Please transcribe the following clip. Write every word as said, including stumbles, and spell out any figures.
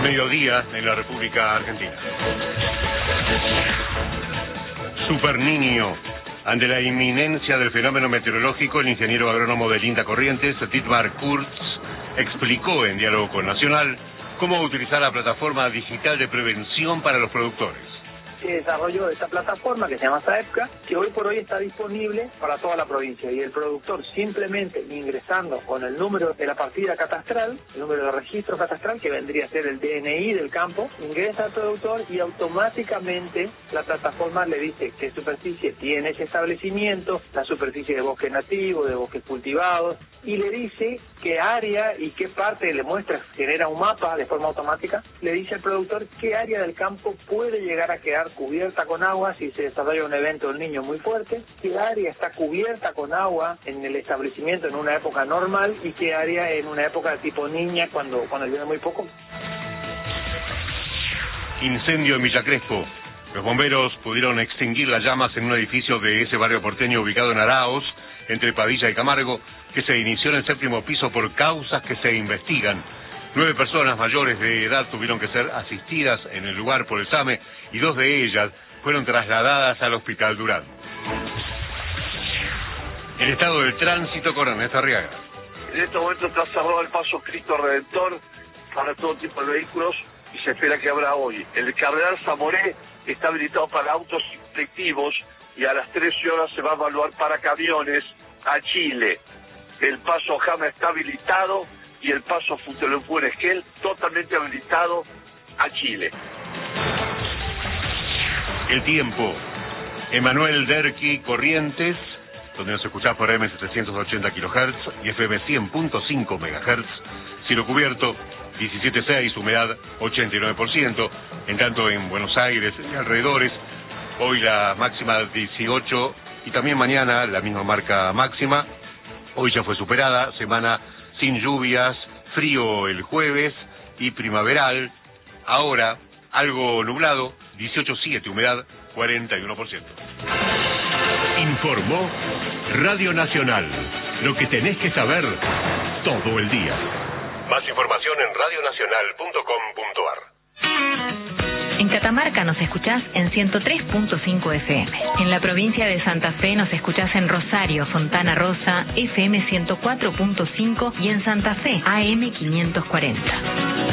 mediodía en la República Argentina. Super Niño. Ante la inminencia del fenómeno meteorológico, el ingeniero agrónomo de Linda Corrientes, Dietmar Kurz, explicó en diálogo con Nacional cómo utilizar la plataforma digital de prevención para los productores. Se desarrolló esta plataforma que se llama SAEPCA, que hoy por hoy está disponible para toda la provincia, y el productor simplemente ingresando con el número de la partida catastral, el número de registro catastral, que vendría a ser el D N I del campo, ingresa al productor y automáticamente la plataforma le dice qué superficie tiene ese establecimiento, la superficie de bosque nativo, de bosques cultivados, y le dice qué área y qué parte, le muestra, genera un mapa de forma automática, le dice al productor qué área del campo puede llegar a quedar cubierta con agua si se desarrolla un evento del Niño muy fuerte, qué área está cubierta con agua en el establecimiento en una época normal y qué área en una época de tipo niña cuando, cuando llueve muy poco. Incendio en Villa Crespo. Los bomberos pudieron extinguir las llamas en un edificio de ese barrio porteño ubicado en Araos, entre Padilla y Camargo, que se inició en el séptimo piso por causas que se investigan. Nueve personas mayores de edad tuvieron que ser asistidas en el lugar por el SAME y dos de ellas fueron trasladadas al Hospital Durán. El estado del tránsito con Ernesto Arriaga. En este momento está cerrado el paso Cristo Redentor para todo tipo de vehículos y se espera que abra hoy. El Cardenal Zamoré está habilitado para autos colectivos y a las trece horas se va a evaluar para camiones a Chile. El paso Jama está habilitado y el paso Futelopú en Esquel totalmente habilitado a Chile. El tiempo. Emanuel Derqui, Corrientes, donde nos escuchás por M setecientos ochenta kilohertz y F M cien punto cinco megahertz. Cielo cubierto, diecisiete punto seis, humedad ochenta y nueve por ciento. En tanto en Buenos Aires y alrededores, hoy la máxima dieciocho y también mañana la misma marca máxima. Hoy ya fue superada, semana sin lluvias, frío el jueves y primaveral. Ahora, algo nublado, dieciocho punto siete, humedad cuarenta y uno por ciento. Informó Radio Nacional. Lo que tenés que saber todo el día. Más información en radio nacional punto com punto a r. En Catamarca nos escuchás en ciento tres punto cinco F M. En la provincia de Santa Fe nos escuchás en Rosario, Fontana Rosa, F M ciento cuatro punto cinco y en Santa Fe, A M quinientos cuarenta.